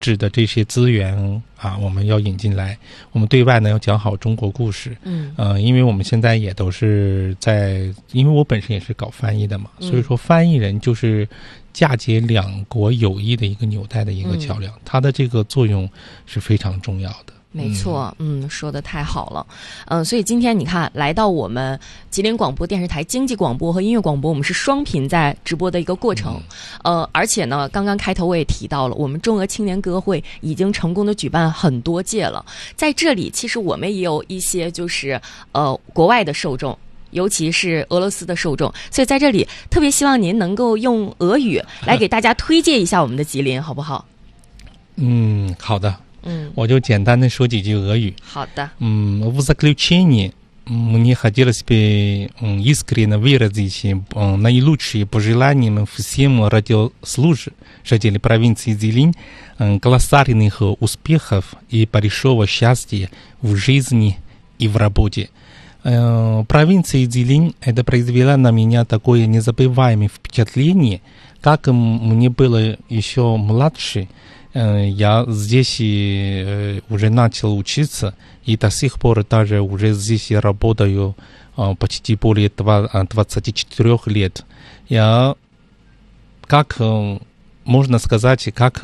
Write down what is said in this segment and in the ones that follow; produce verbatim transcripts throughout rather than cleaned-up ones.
质的这些资源啊，我们要引进来。我们对外呢要讲好中国故事， 嗯， 呃，因为我们现在也都是在，因为我本身也是搞翻译的嘛， 嗯、 所以说翻译人就是嫁接两国友谊的一个纽带的一个桥梁，嗯、它的这个作用是非常重要的。 没错，嗯，说得太好了，嗯，所以今天你看，来到我们吉林广播电视台经济广播和音乐广播，我们是双频在直播的一个过程，嗯、呃，而且呢，刚刚开头我也提到了，我们中俄青年歌会已经成功的举办很多届了，在这里，其实我们也有一些就是呃国外的受众。尤其是俄罗斯的受众，所以在这里特别希望您能够用俄语来给大家推荐一下我们的吉林，好不好？ 嗯，好的。 嗯， 我就简单的说几句俄语。 好的。 嗯, в заключение мне хотелось бы искренне выразить наилучшие пожелания всем радиослушателям провинции Jilin, колоссальных успехов и большого счастья в жизни и в работе. Провинция Jilin это произвела на меня такое незабываемое впечатление, как мне было еще младше. Я здесь уже начал учиться, и до сих пор даже уже здесь работаю почти более двадцати четырёх лет. Я, как можно сказать, как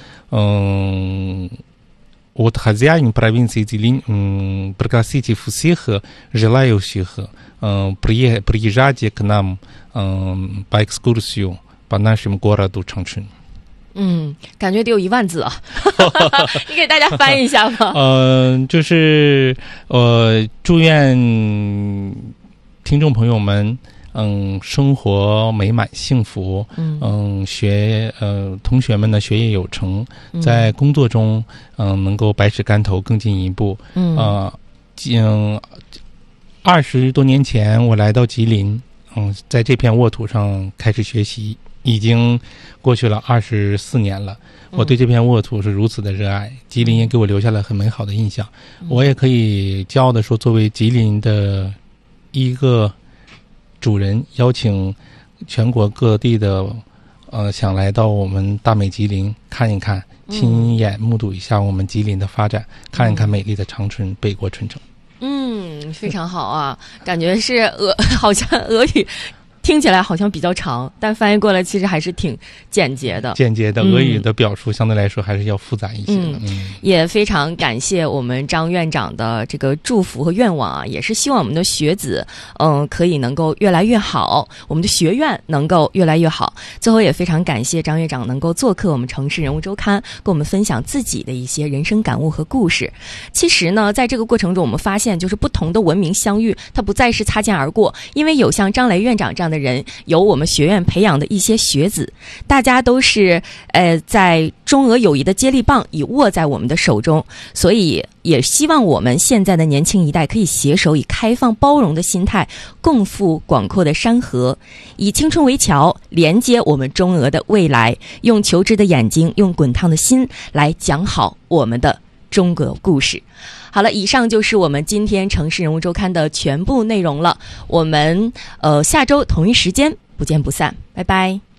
от хозяин провинции Jilin пригласить всех желающих приезжать к нам по экскурсию по нашему городу Чangchun。 嗯，感觉得有一万字啊！你给大家翻译一下吧。 呃，就是呃，祝愿听众朋友们，嗯，生活美满幸福，嗯，嗯学呃同学们的学业有成，在工作中，嗯，能够百尺竿头更进一步。嗯，呃，嗯，二十多年前我来到吉林，嗯，在这片沃土上开始学习。已经过去了二十四年了，我对这片沃土是如此的热爱，吉林也给我留下了很美好的印象。我也可以骄傲地说，作为吉林的一个主人，邀请全国各地的呃想来到我们大美吉林看一看，亲眼目睹一下我们吉林的发展，看一看美丽的长春北国春城。 嗯，非常好啊，感觉是俄，好像俄语。听起来好像比较长，但翻译过来其实还是挺简洁的。 简洁的俄语的表述相对来说还是要复杂一些的。嗯嗯、也非常感谢我们张院长的这个祝福和愿望啊，也是希望我们的学子嗯、呃、可以能够越来越好，我们的学院能够越来越好。最后也非常感谢张院长能够做客我们城市人物周刊，跟我们分享自己的一些人生感悟和故事。其实呢，在这个过程中我们发现，就是不同的文明相遇，它不再是擦肩而过，因为有像张雷院长这样的人，有我们学院培养的一些学子，大家都是呃在中俄友谊的接力棒已握在我们的手中，所以也希望我们现在的年轻一代可以携手，以开放包容的心态共赴广阔的山河，以青春为桥，连接我们中俄的未来，用求知的眼睛，用滚烫的心来讲好我们的中国故事。好了，以上就是我们今天城市人物周刊的全部内容了。我们呃下周同一时间不见不散，拜拜。